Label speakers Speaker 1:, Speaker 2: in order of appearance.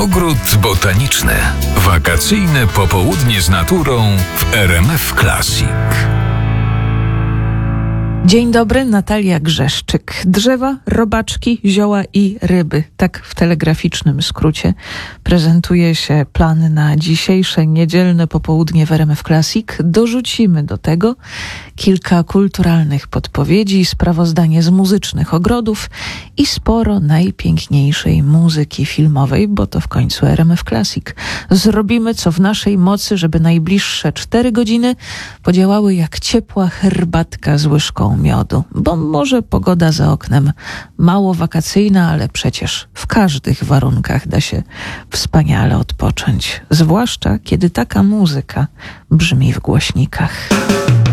Speaker 1: Ogród botaniczny. Wakacyjne popołudnie z naturą w RMF Classic.
Speaker 2: Dzień dobry, Natalia Grzeszczyk. Drzewa, robaczki, zioła i ryby. Tak w telegraficznym skrócie prezentuje się plan na dzisiejsze niedzielne popołudnie w RMF Classic. Dorzucimy do tego kilka kulturalnych podpowiedzi, sprawozdanie z muzycznych ogrodów i sporo najpiękniejszej muzyki filmowej, bo to w końcu RMF Classic. Zrobimy co w naszej mocy, żeby najbliższe 4 godziny podziałały jak ciepła herbatka z łyżką miodu, bo może pogoda za oknem mało wakacyjna, ale przecież w każdych warunkach da się wspaniale odpocząć, zwłaszcza kiedy taka muzyka brzmi w głośnikach.